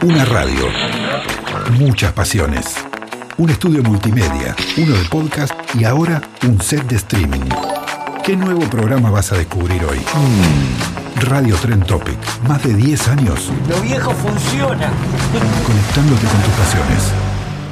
Una radio, muchas pasiones. Un estudio multimedia, uno de podcast y ahora un set de streaming. ¿Qué nuevo programa vas a descubrir hoy? Radio Trend Topic. Más de 10 años. Lo viejo funciona. Conectándote con tus pasiones.